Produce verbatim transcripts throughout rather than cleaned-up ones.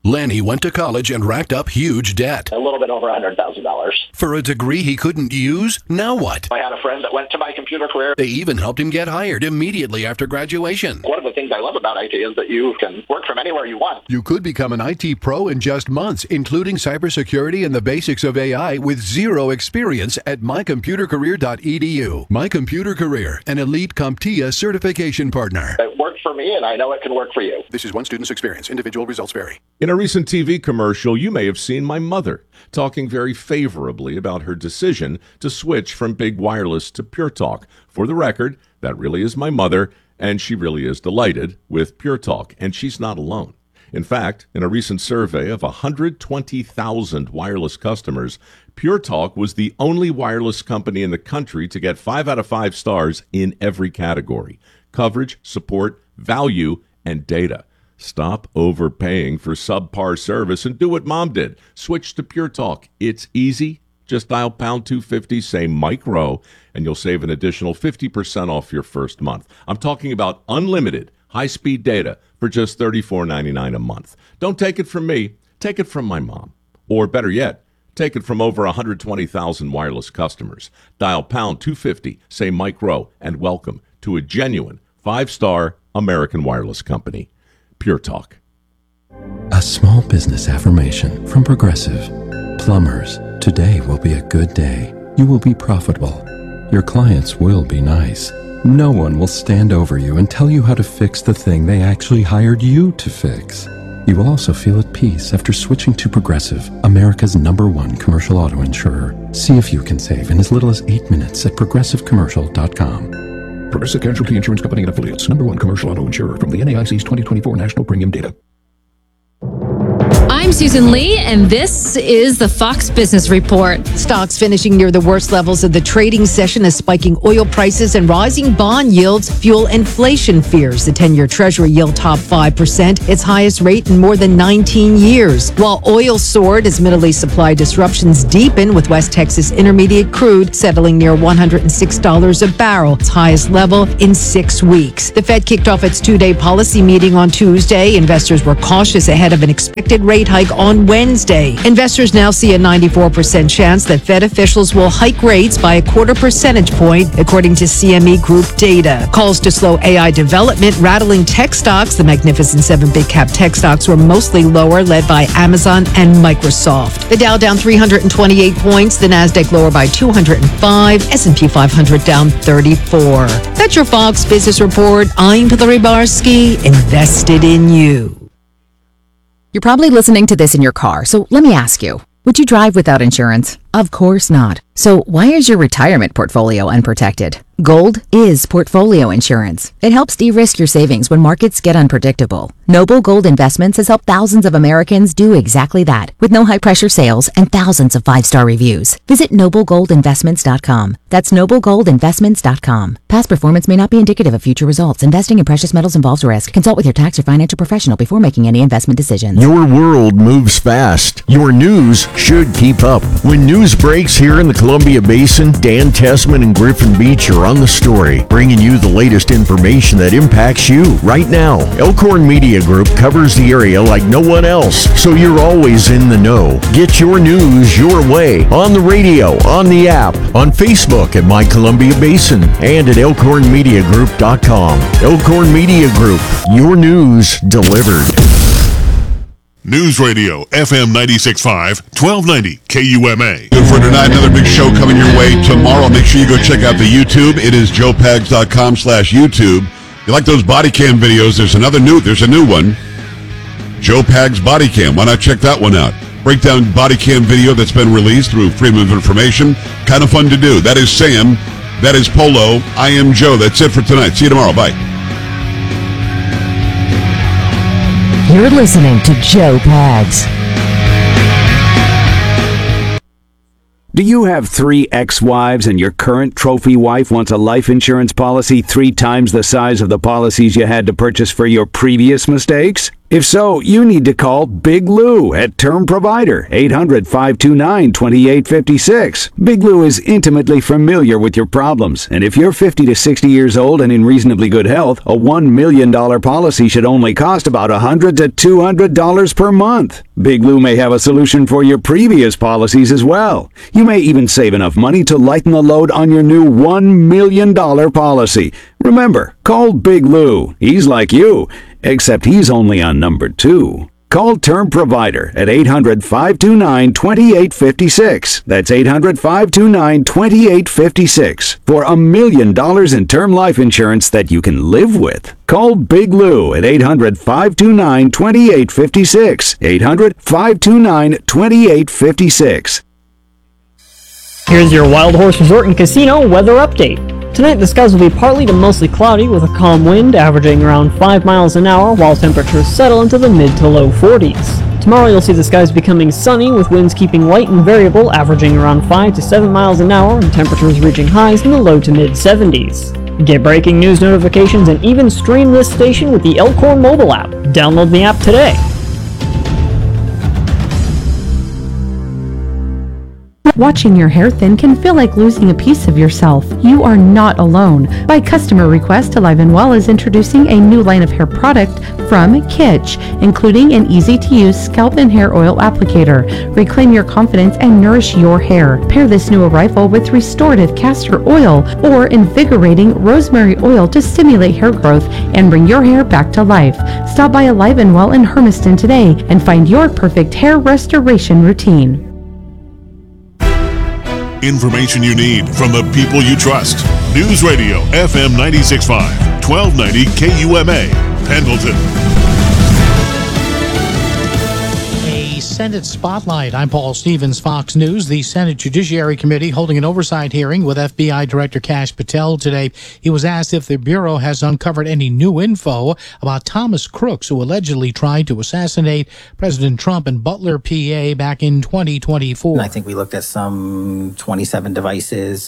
Lenny went to college and racked up huge debt. A little bit over one hundred thousand dollars. For a degree he couldn't use? Now what? I had a friend that went to My Computer Career. They even helped him get hired immediately after graduation. One of the things I love about I T is that you can work from anywhere you want. You could become an I T pro in just months, including cybersecurity and the basics of A I with zero experience at my computer career dot e d u. My Computer Career, an elite CompTIA certification partner. It worked for me, and I know it can work for you. This is one student's experience. Individual results vary. In a recent T V commercial, you may have seen my mother talking very favorably about her decision to switch from big wireless to Pure Talk. For the record, that really is my mother, and she really is delighted with Pure Talk, and she's not alone. In fact, in a recent survey of one hundred twenty thousand wireless customers, Pure Talk was the only wireless company in the country to get five out of five stars in every category: coverage, support, value, and data. Stop overpaying for subpar service and do what Mom did. Switch to Pure Talk. It's easy. Just dial pound two fifty, say Mike Rowe, and you'll save an additional fifty percent off your first month. I'm talking about unlimited high-speed data for just thirty-four ninety-nine a month. Don't take it from me. Take it from my mom. Or better yet, take it from over one hundred twenty thousand wireless customers. Dial pound two fifty, say Mike Rowe, and welcome to a genuine five-star American wireless company. Pure Talk. A small business affirmation from Progressive. Plumbers, today will be a good day. You will be profitable. Your clients will be nice. No one will stand over you and tell you how to fix the thing they actually hired you to fix. You will also feel at peace after switching to Progressive, America's number one commercial auto insurer. See if you can save in as little as eight minutes at progressive commercial dot com. Progressive Casualty Insurance Company and Affiliates, number one commercial auto insurer from the N A I C's twenty twenty-four National Premium Data. I'm Susan Lee, and this is the Fox Business Report. Stocks finishing near the worst levels of the trading session as spiking oil prices and rising bond yields fuel inflation fears. The ten-year Treasury yield topped five percent, its highest rate in more than nineteen years. While oil soared as Middle East supply disruptions deepen, with West Texas Intermediate crude settling near one hundred six dollars a barrel, its highest level in six weeks. The Fed kicked off its two-day policy meeting on Tuesday. Investors were cautious ahead of an expected rate hike on Wednesday. Investors now see a ninety-four percent chance that Fed officials will hike rates by a quarter percentage point, according to C M E Group data. Calls to slow A I development rattling tech stocks. The Magnificent Seven big cap tech stocks were mostly lower, led by Amazon and Microsoft. The Dow down three hundred twenty-eight points, the Nasdaq lower by two hundred five, S and P five hundred down thirty-four. That's your Fox Business Report. I'm Hillary Barsky, invested in you. You're probably listening to this in your car, so let me ask you, would you drive without insurance? Of course not. So why is your retirement portfolio unprotected? Gold is portfolio insurance. It helps de-risk your savings when markets get unpredictable. Noble Gold Investments has helped thousands of Americans do exactly that, with no high-pressure sales and thousands of five-star reviews. Visit noble gold investments dot com. That's noble gold investments dot com. Past performance may not be indicative of future results. Investing in precious metals involves risk. Consult with your tax or financial professional before making any investment decisions. Your world moves fast. Your news should keep up. When news breaks here in the Columbia Basin, Dan Tessman and Griffin Beach are on the story, bringing you the latest information that impacts you right now. Elkhorn Media Group covers the area like no one else, so you're always in the know. Get your news your way on the radio, on the app, on Facebook at My Columbia Basin, and at elkhorn media group dot com. Elkhorn Media Group, your news delivered. News Radio, F M ninety-six point five, twelve ninety K U M A. Good for tonight. Another big show coming your way tomorrow. Make sure you go check out the YouTube. It is joe pags dot com slash YouTube. You like those body cam videos? There's another new, there's a new one. Joe Pags Body Cam. Why not check that one out? Breakdown body cam video that's been released through Freedom of Information. Kind of fun to do. That is Sam. That is Polo. I am Joe. That's it for tonight. See you tomorrow. Bye. You're listening to Joe Pags. Do you have three ex-wives and your current trophy wife wants a life insurance policy three times the size of the policies you had to purchase for your previous mistakes? If so, you need to call Big Lou at Term Provider, eight hundred, five two nine, two eight five six. Big Lou is intimately familiar with your problems, and if you're fifty to sixty years old and in reasonably good health, a one million dollars policy should only cost about one hundred to two hundred dollars per month. Big Lou may have a solution for your previous policies as well. You may even save enough money to lighten the load on your new one million dollars policy. Remember, call Big Lou. He's like you, except he's only on number two. Call Term Provider at eight hundred, five two nine, two eight five six. That's eight hundred, five two nine, two eight five six for a million dollars in term life insurance that you can live with. Call Big Lou at eight hundred, five two nine, two eight five six. eight hundred, five two nine, two eight five six. Here's your Wild Horse Resort and Casino weather update. Tonight, the skies will be partly to mostly cloudy with a calm wind averaging around five miles an hour while temperatures settle into the mid to low forties. Tomorrow, you'll see the skies becoming sunny with winds keeping light and variable averaging around five to seven miles an hour and temperatures reaching highs in the low to mid seventies. Get breaking news notifications and even stream this station with the Elkhorn mobile app. Download the app today. Watching your hair thin can feel like losing a piece of yourself. You are not alone. By customer request, Alive and Well is introducing a new line of hair product from Kitsch, including an easy-to-use scalp and hair oil applicator. Reclaim your confidence and nourish your hair. Pair this new arrival with restorative castor oil or invigorating rosemary oil to stimulate hair growth and bring your hair back to life. Stop by Alive and Well in Hermiston today and find your perfect hair restoration routine. Information you need from the people you trust. News Radio F M ninety-six point five, twelve ninety K U M A, Pendleton. Senate Spotlight. I'm Paul Stevens, Fox News. The Senate Judiciary Committee holding an oversight hearing with F B I Director Kash Patel today. He was asked if the Bureau has uncovered any new info about Thomas Crooks, who allegedly tried to assassinate President Trump in Butler, P A back in twenty twenty-four. I think we looked at some twenty-seven devices,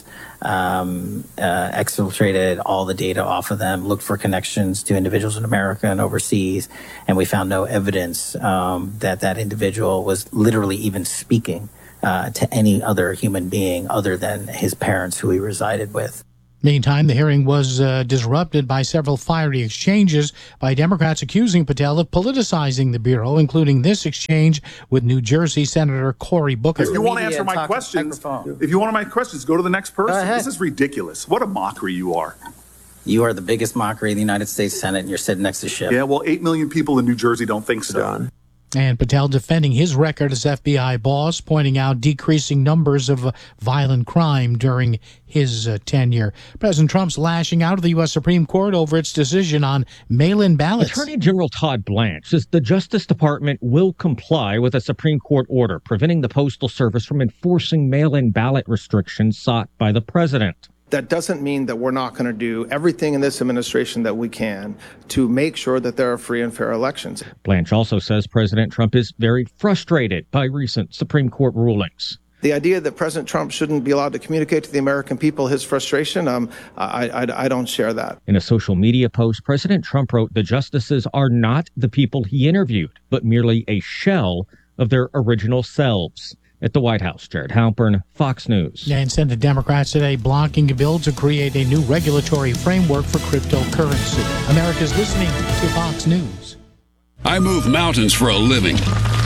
um, uh, exfiltrated all the data off of them, looked for connections to individuals in America and overseas, and we found no evidence um, that that individual was literally even speaking uh, to any other human being other than his parents who he resided with. Meantime, the hearing was uh, disrupted by several fiery exchanges by Democrats accusing Patel of politicizing the Bureau, including this exchange with New Jersey Senator Cory Booker. If you want to answer my questions, if you want my questions, go to the next person. This is ridiculous. What a mockery you are. You are the biggest mockery in the United States Senate, and you're sitting next to Schiff. Yeah, well, eight million people in New Jersey don't think so. John. And Patel defending his record as F B I boss, pointing out decreasing numbers of uh, violent crime during his uh, tenure. President Trump's lashing out of the U S Supreme Court over its decision on mail-in ballots. Attorney General Todd Blanche says the Justice Department will comply with a Supreme Court order preventing the Postal Service from enforcing mail-in ballot restrictions sought by the president. That doesn't mean that we're not going to do everything in this administration that we can to make sure that there are free and fair elections. Blanche also says President Trump is very frustrated by recent Supreme Court rulings. The idea that President Trump shouldn't be allowed to communicate to the American people his frustration, um, I, I, I don't share that. In a social media post, President Trump wrote the justices are not the people he interviewed, but merely a shell of their original selves. At the White House, Jared Halpern, Fox News. And Senate Democrats today blocking a bill to create a new regulatory framework for cryptocurrency. America's listening to Fox News. I move mountains for a living.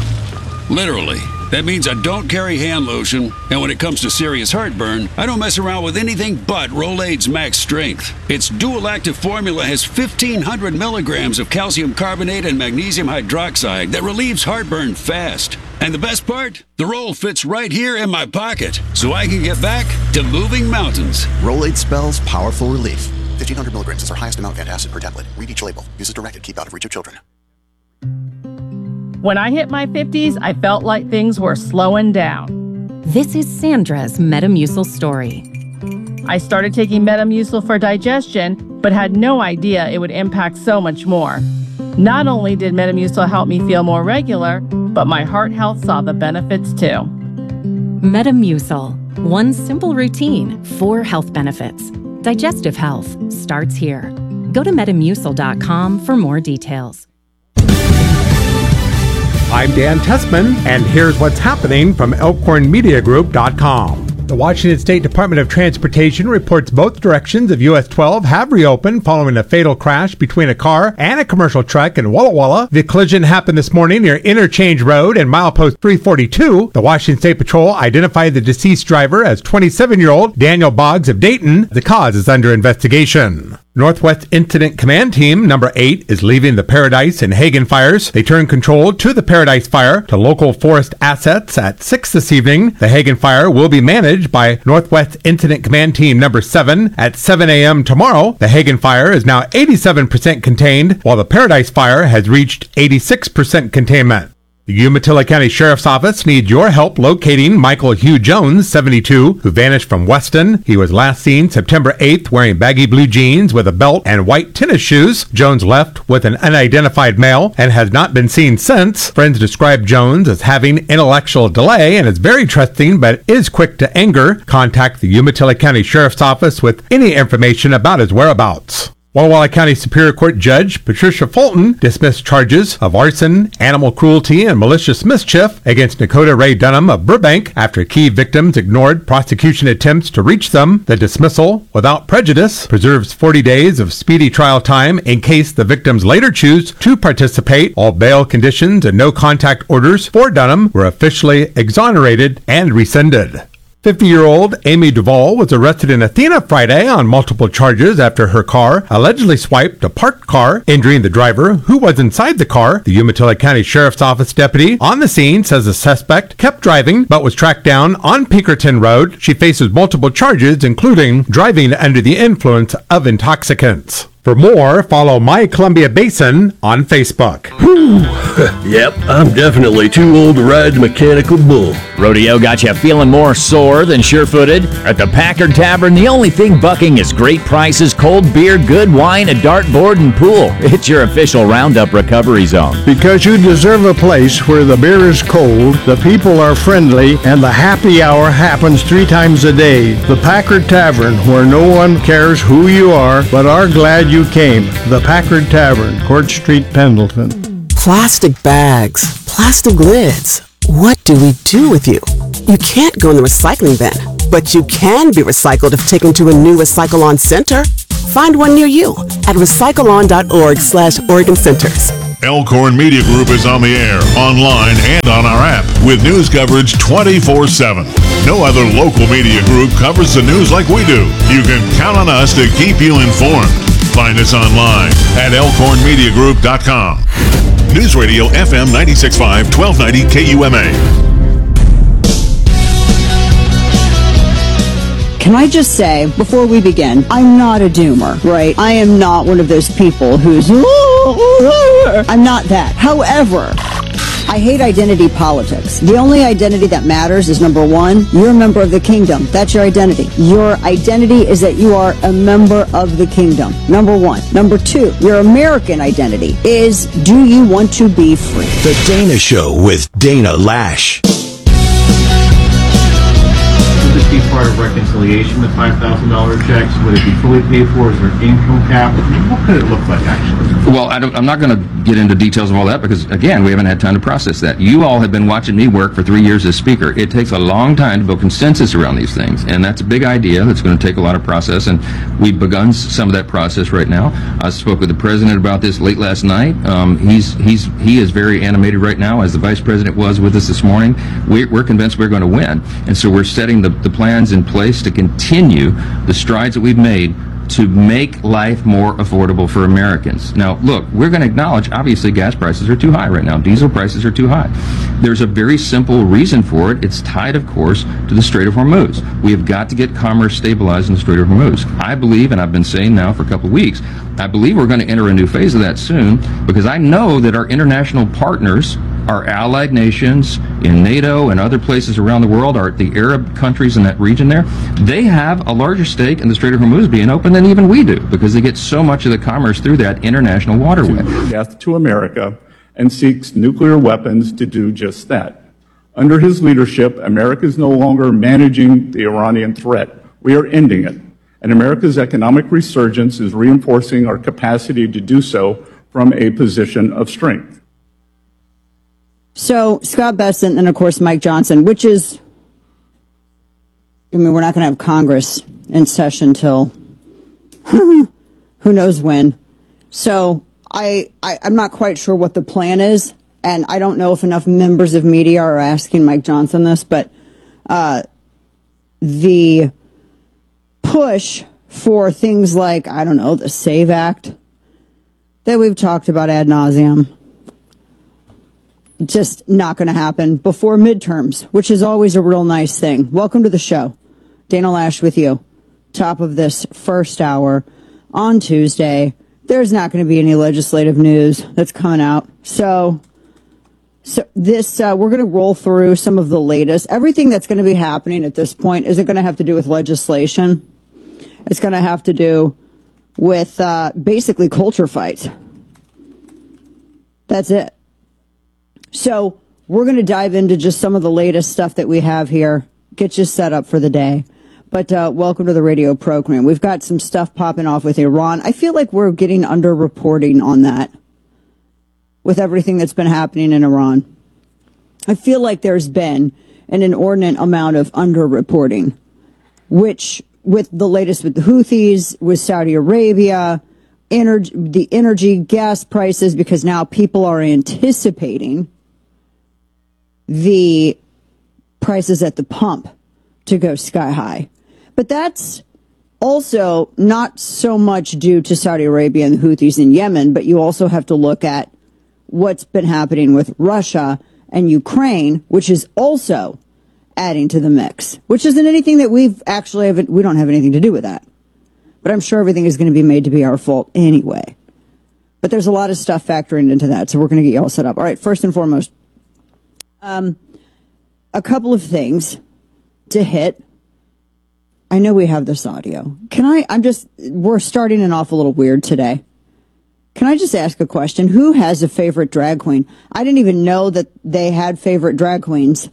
Literally. That means I don't carry hand lotion, and when it comes to serious heartburn, I don't mess around with anything but Rolaids Max Strength. Its dual-active formula has fifteen hundred milligrams of calcium carbonate and magnesium hydroxide that relieves heartburn fast. And the best part? The roll fits right here in my pocket, so I can get back to moving mountains. Rolaids spells powerful relief. fifteen hundred milligrams is our highest amount of antacid per tablet. Read each label. Use as directed. Keep out of reach of children. When I hit my fifties, I felt like things were slowing down. This is Sandra's Metamucil story. I started taking Metamucil for digestion, but had no idea it would impact so much more. Not only did Metamucil help me feel more regular, but my heart health saw the benefits too. Metamucil. One simple routine, four health benefits. Digestive health starts here. Go to metamucil dot com for more details. I'm Dan Tessman, and here's what's happening from elkhorn media group dot com. The Washington State Department of Transportation reports both directions of U S twelve have reopened following a fatal crash between a car and a commercial truck in Walla Walla. The collision happened this morning near Interchange Road and milepost three forty-two. The Washington State Patrol identified the deceased driver as twenty-seven-year-old Daniel Boggs of Dayton. The cause is under investigation. Northwest Incident Command Team number eight is leaving the Paradise and Hagen fires. They turn control to the Paradise fire to local forest assets at six this evening. The Hagen fire will be managed by Northwest Incident Command Team number seven at seven a.m. tomorrow. The Hagen fire is now eighty-seven percent contained, while the Paradise fire has reached eighty-six percent containment. The Umatilla County Sheriff's Office needs your help locating Michael Hugh Jones, seventy-two, who vanished from Weston. He was last seen September eighth wearing baggy blue jeans with a belt and white tennis shoes. Jones left with an unidentified male and has not been seen since. Friends describe Jones as having intellectual delay and is very trusting but is quick to anger. Contact the Umatilla County Sheriff's Office with any information about his whereabouts. Walla Walla County Superior Court Judge Patricia Fulton dismissed charges of arson, animal cruelty, and malicious mischief against Dakota Ray Dunham of Burbank after key victims ignored prosecution attempts to reach them. The dismissal, without prejudice, preserves forty days of speedy trial time in case the victims later choose to participate. All bail conditions and no contact orders for Dunham were officially exonerated and rescinded. fifty-year-old Amy Duvall was arrested in Athena Friday on multiple charges after her car allegedly swiped a parked car, injuring the driver who was inside the car. The Umatilla County Sheriff's Office deputy on the scene says the suspect kept driving but was tracked down on Pinkerton Road. She faces multiple charges, including driving under the influence of intoxicants. For more, follow My Columbia Basin on Facebook. Whew. Yep, I'm definitely too old to ride the mechanical bull. Rodeo got you feeling more sore than sure-footed? At the Packard Tavern, the only thing bucking is great prices, cold beer, good wine, a dartboard, and pool. It's your official Roundup recovery zone. Because you deserve a place where the beer is cold, the people are friendly, and the happy hour happens three times a day. The Packard Tavern, where no one cares who you are, but are glad you came. The Packard Tavern, Court Street, Pendleton. Plastic bags, plastic lids. What do we do with you? You can't go in the recycling bin, but you can be recycled if taken to a new Recycle-On center. Find one near you at recycleon.org slash Oregon Centers. Elkhorn Media Group is on the air, online, and on our app with news coverage twenty-four seven. No other local media group covers the news like we do. You can count on us to keep you informed. Find us online at elkhorn media group dot com. News Radio F M ninety-six point five, twelve ninety K U M A. Can I just say, before we begin, I'm not a doomer, right? I am not one of those people who's, I'm not that. However, I hate identity politics. The only identity that matters is, number one, you're a member of the kingdom. That's your identity. Your identity is that you are a member of the kingdom. Number one. Number two, your American identity is, do you want to be free? The Dana Show with Dana Lash. Would this be part of reconciliation, the five thousand dollars checks? Would it be fully paid for? Is there an income cap? What could it look like, actually? Well, I don't, I'm not going to get into details of all that because, again, we haven't had time to process that. You all have been watching me work for three years as Speaker. It takes a long time to build consensus around these things, and that's a big idea that's going to take a lot of process, and we've begun some of that process right now. I spoke with the President about this late last night. Um, he's he's he is very animated right now, as the Vice President was with us this morning. We're, we're convinced we're going to win, and so we're setting the, the plans in place to continue the strides that we've made to make life more affordable for Americans. Now, look, we're going to acknowledge, obviously, gas prices are too high right now. Diesel prices are too high. There's a very simple reason for it. It's tied, of course, to the Strait of Hormuz. We have got to get commerce stabilized in the Strait of Hormuz. I believe, and I've been saying now for a couple of weeks, I believe we're going to enter a new phase of that soon, because I know that our international partners, our allied nations in NATO and other places around the world, are the Arab countries in that region there, they have a larger stake in the Strait of Hormuz being open than even we do, because they get so much of the commerce through that international waterway. Death to America, and seeks nuclear weapons to do just that. Under his leadership, America is no longer managing the Iranian threat. We are ending it. And America's economic resurgence is reinforcing our capacity to do so from a position of strength. So Scott Bessent and, of course, Mike Johnson, which is, I mean, we're not going to have Congress in session till who knows when. So I, I, I'm not quite sure what the plan is, and I don't know if enough members of media are asking Mike Johnson this, but uh, the push for things like, I don't know, the SAVE Act that we've talked about ad nauseum, just not going to happen before midterms, which is always a real nice thing. Welcome to the show. Dana Lash with you. Top of this first hour on Tuesday. There's not going to be any legislative news that's coming out. So, so this, uh, we're going to roll through some of the latest. Everything that's going to be happening at this point isn't going to have to do with legislation. It's going to have to do with uh, basically culture fights. That's it. So we're going to dive into just some of the latest stuff that we have here, get you set up for the day. But uh, welcome to the radio program. We've got some stuff popping off with Iran. I feel like we're getting under-reporting on that with everything that's been happening in Iran. I feel like there's been an inordinate amount of under-reporting, which with the latest with the Houthis, with Saudi Arabia, energy, the energy, gas prices, because now people are anticipating the prices at the pump to go sky high. But that's also not so much due to Saudi Arabia and the Houthis in Yemen, but you also have to look at what's been happening with Russia and Ukraine, which is also adding to the mix, which isn't anything that we've actually, have, we don't have anything to do with that. But I'm sure everything is going to be made to be our fault anyway. But there's a lot of stuff factoring into that, so we're going to get you all set up. All right, first and foremost, um, a couple of things to hit. I know we have this audio. Can I, I'm just, we're starting it off a little weird today. Can I just ask a question? Who has a favorite drag queen? I didn't even know that they had favorite drag queens.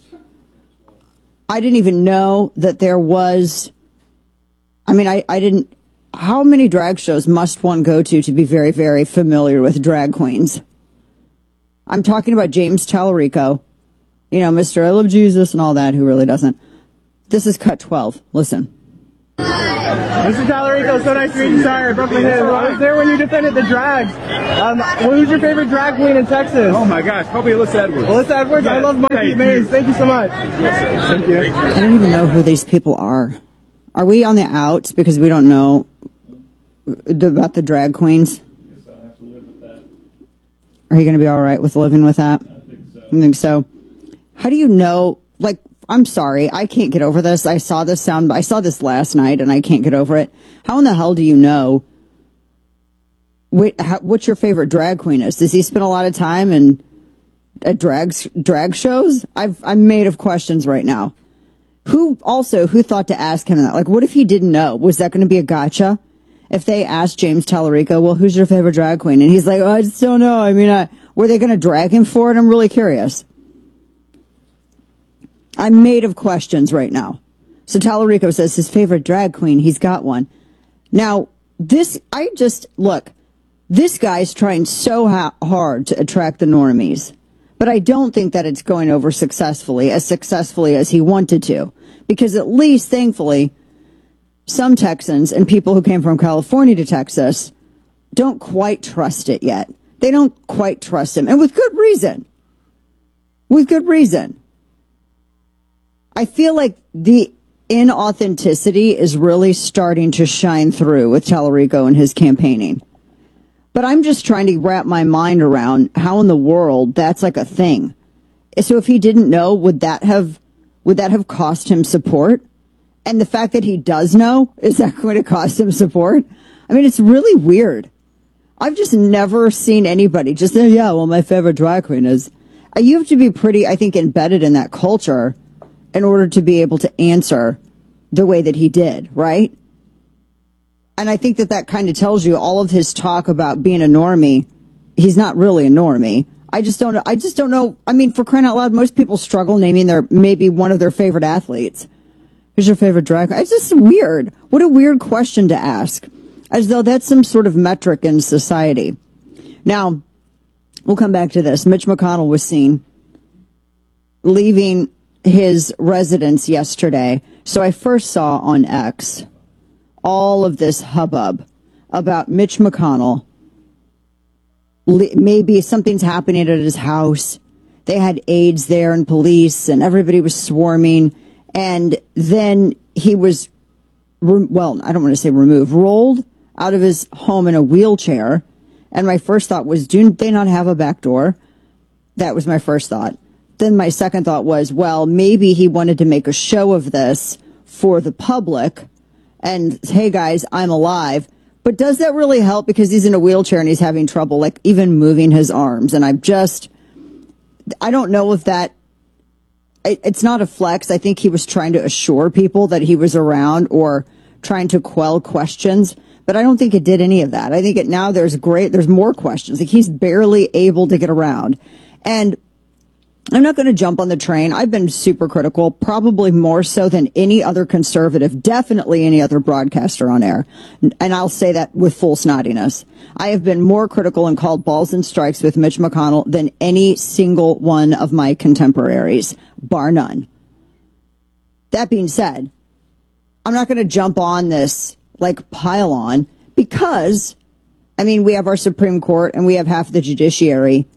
I didn't even know that there was, I mean, I, I didn't, how many drag shows must one go to to be very, very familiar with drag queens? I'm talking about James Tallarico, you know, Mister I Love Jesus and all that, who really doesn't. This is cut twelve. Listen. Mister Tallarico, so nice to meet you. Sorry, I broke my head. I was there when you defended the drags. Um, who's your favorite drag queen in Texas? Oh my gosh, probably Alyssa Edwards. Alyssa Edwards? Yes. I love Monkey Maze. Thank you so much. Yes, thank you. I don't even know who these people are. Are we on the outs because we don't know about the drag queens? Yes, I have to live with that. Are you going to be all right with living with that? I think so. I think so. How do you know, like, I'm sorry, I can't get over this. I saw this sound, I saw this last night and I can't get over it. How in the hell do you know what, how, what your favorite drag queen is? Does he spend a lot of time in at drag, drag shows? I've, I'm made of questions right now. Who also, who thought to ask him that? Like, what if he didn't know? Was that going to be a gotcha? If they asked James Tallarico, well, who's your favorite drag queen? And he's like, oh, I just don't know. I mean, I, were they going to drag him for it? I'm really curious. I'm made of questions right now. So Tallarico says his favorite drag queen, he's got one. Now, this, I just, look, this guy's trying so ha- hard to attract the normies. But I don't think that it's going over successfully, as successfully as he wanted to. Because at least, thankfully, some Texans and people who came from California to Texas don't quite trust it yet. They don't quite trust him. And with good reason. With good reason. I feel like the inauthenticity is really starting to shine through with Tallarico and his campaigning. But I'm just trying to wrap my mind around how in the world that's like a thing. So if he didn't know, would that have, would that have cost him support? And the fact that he does know, is that going to cost him support? I mean, it's really weird. I've just never seen anybody just say, yeah, well, my favorite drag queen is. You have to be pretty, I think, embedded in that culture in order to be able to answer the way that he did, right? And I think that that kind of tells you all of his talk about being a normie. He's not really a normie. I just don't know. I just don't know. I mean, for crying out loud, most people struggle naming their, maybe one of their favorite athletes. Who's your favorite drag? It's just weird. What a weird question to ask. As though that's some sort of metric in society. Now, we'll come back to this. Mitch McConnell was seen leaving his residence yesterday. So I first saw on X all of this hubbub about Mitch McConnell. Maybe something's happening at his house. They had aides there and police, and everybody was swarming. And then he was, well, I don't want to say removed, rolled out of his home in a wheelchair. And my first thought was, do they not have a back door? That was my first thought. Then my second thought was, well, maybe he wanted to make a show of this for the public. And, hey, guys, I'm alive. But does that really help? Because he's in a wheelchair and he's having trouble, like, even moving his arms. And I'm just, I don't know if that, it, it's not a flex. I think he was trying to assure people that he was around or trying to quell questions. But I don't think it did any of that. I think it now there's great, there's more questions. Like, he's barely able to get around. And I'm not going to jump on the train. I've been super critical, probably more so than any other conservative, definitely any other broadcaster on air. And I'll say that with full snottiness. I have been more critical and called balls and strikes with Mitch McConnell than any single one of my contemporaries, bar none. That being said, I'm not going to jump on this like pile on because, I mean, we have our Supreme Court and we have half the judiciary.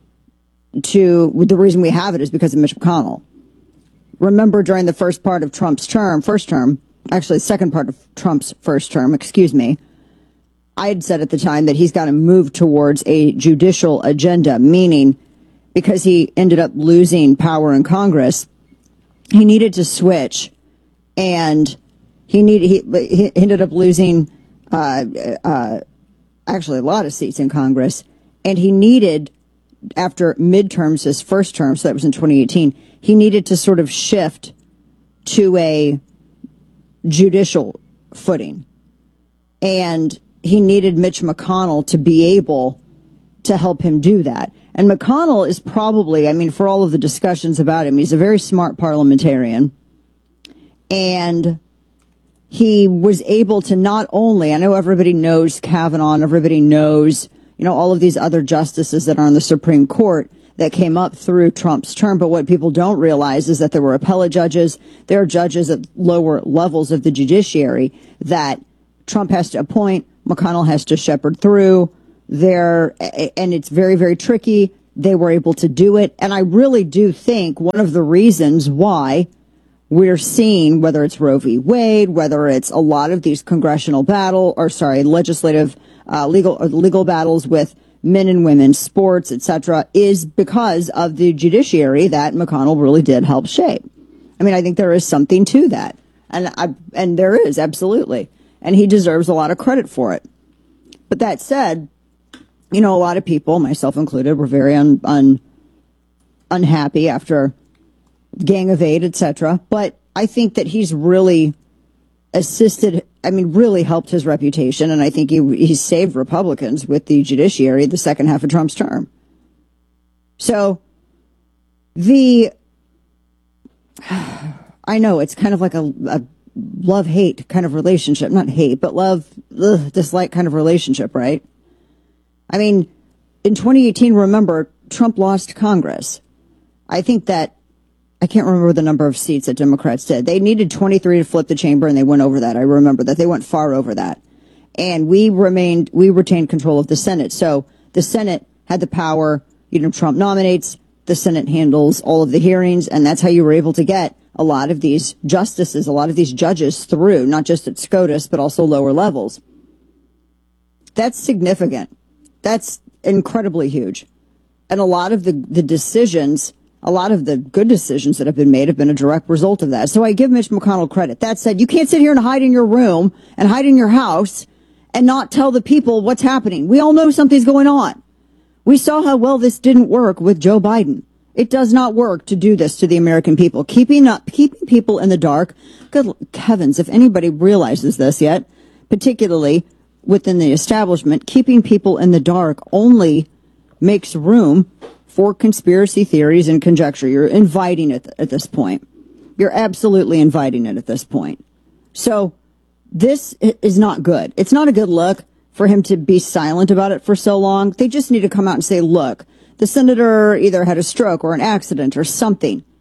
To the reason we have it is because of Mitch McConnell. Remember, during the first part of Trump's term, first term, actually the second part of Trump's first term, excuse me, I had said at the time that he's got to move towards a judicial agenda, meaning because he ended up losing power in Congress, he needed to switch, and he needed he, he ended up losing uh, uh, actually a lot of seats in Congress, and he needed. After midterms, his first term, so that was in twenty eighteen, he needed to sort of shift to a judicial footing. And he needed Mitch McConnell to be able to help him do that. And McConnell is probably, I mean, for all of the discussions about him, he's a very smart parliamentarian. And he was able to not only, I know everybody knows Kavanaugh, and everybody knows you know, all of these other justices that are on the Supreme Court that came up through Trump's term. But what people don't realize is that there were appellate judges. There are judges at lower levels of the judiciary that Trump has to appoint. McConnell has to shepherd through there. And it's very, very tricky. They were able to do it. And I really do think one of the reasons why we're seeing, whether it's Roe v. Wade, whether it's a lot of these congressional battle or sorry, legislative Uh, legal or legal battles with men and women, sports, et cetera, is because of the judiciary that McConnell really did help shape. I mean, I think there is something to that, and I, and there is absolutely, and he deserves a lot of credit for it. But that said, you know, a lot of people, myself included, were very un, un, unhappy after Gang of Eight, et cetera. But I think that he's really assisted. I mean, really helped his reputation, and I think he he saved Republicans with the judiciary the second half of Trump's term. So, the, I know it's kind of like a, a love-hate kind of relationship, not hate, but love, ugh, dislike kind of relationship, right? I mean, in twenty eighteen, remember, Trump lost Congress. I think that I can't remember the number of seats that Democrats did. They needed twenty-three to flip the chamber, and they went over that. I remember that. They went far over that. And we remained, we retained control of the Senate. So the Senate had the power. You know, Trump nominates, the Senate handles all of the hearings, and that's how you were able to get a lot of these justices, a lot of these judges through, not just at SCOTUS, but also lower levels. That's significant. That's incredibly huge. And a lot of the, the decisions A lot of the good decisions that have been made have been a direct result of that. So I give Mitch McConnell credit. That said, you can't sit here and hide in your room and hide in your house and not tell the people what's happening. We all know something's going on. We saw how well this didn't work with Joe Biden. It does not work to do this to the American people. Keeping up, keeping people in the dark. Good heavens, if anybody realizes this yet, particularly within the establishment, keeping people in the dark only makes room for conspiracy theories and conjecture. You're inviting it at this point. You're absolutely inviting it at this point. So this is not good. It's not a good look for him to be silent about it for so long. They just need to come out and say, look, the senator either had a stroke or an accident or something.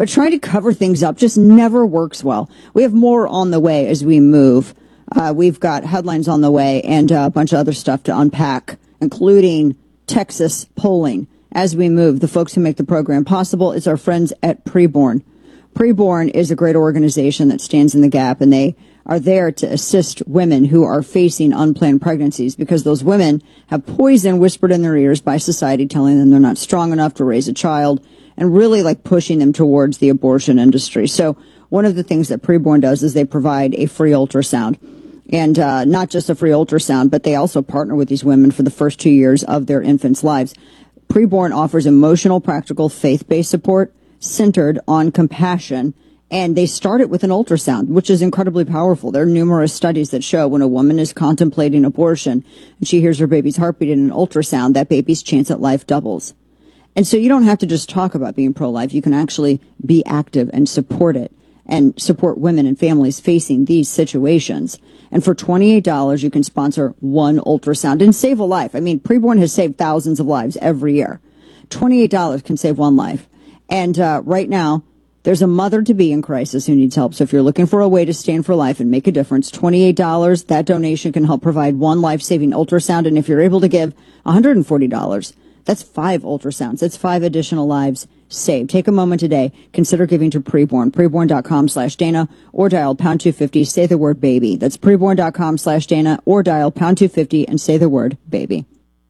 But trying to cover things up just never works well. We have more on the way as we move. Uh, we've got headlines on the way and uh, a bunch of other stuff to unpack, including Texas polling. As we move, the folks who make the program possible is our friends at Preborn. Preborn is a great organization that stands in the gap, and they are there to assist women who are facing unplanned pregnancies because those women have poison whispered in their ears by society, telling them they're not strong enough to raise a child and really like pushing them towards the abortion industry. So one of the things that Preborn does is they provide a free ultrasound. And uh, not just a free ultrasound, but they also partner with these women for the first two years of their infants' lives. Preborn offers emotional, practical, faith-based support centered on compassion, and they start it with an ultrasound, which is incredibly powerful. There are numerous studies that show when a woman is contemplating abortion and she hears her baby's heartbeat in an ultrasound, that baby's chance at life doubles. And so you don't have to just talk about being pro-life. You can actually be active and support it and support women and families facing these situations. And for twenty-eight dollars, you can sponsor one ultrasound and save a life. I mean, Preborn has saved thousands of lives every year. twenty-eight dollars can save one life. And uh, right now, there's a mother-to-be in crisis who needs help. So if you're looking for a way to stand for life and make a difference, twenty-eight dollars, that donation can help provide one life-saving ultrasound. And if you're able to give one hundred forty dollars, that's five ultrasounds. That's five additional lives saved. Take a moment today. Consider giving to Preborn. Preborn.com slash Dana or dial pound two fifty. Say the word baby. That's Preborn.com slash Dana or dial pound two fifty and say the word baby.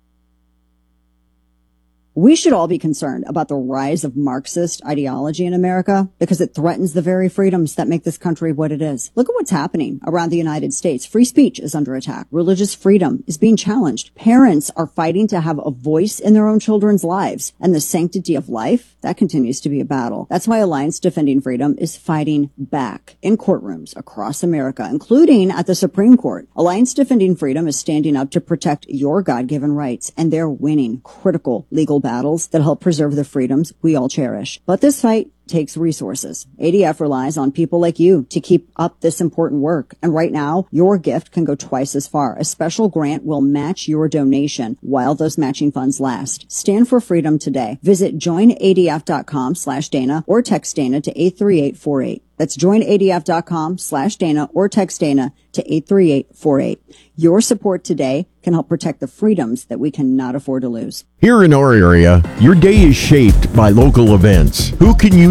We should all be concerned about the rise of Marxist ideology in America because it threatens the very freedoms that make this country what it is. Look at what's happening around the United States. Free speech is under attack. Religious freedom is being challenged. Parents are fighting to have a voice in their own children's lives. And the sanctity of life, that continues to be a battle. That's why Alliance Defending Freedom is fighting back in courtrooms across America, including at the Supreme Court. Alliance Defending Freedom is standing up to protect your God-given rights, and they're winning critical legal battles that help preserve the freedoms we all cherish. But this fight takes resources. A D F relies on people like you to keep up this important work. And right now, your gift can go twice as far. A special grant will match your donation while those matching funds last. Stand for freedom today. Visit joinadf.com slash Dana or text Dana to eight three eight four eight. That's joinadf.com slash Dana or text Dana to eight three eight four eight. Your support today can help protect the freedoms that we cannot afford to lose. Here in our area, your day is shaped by local events. Who can you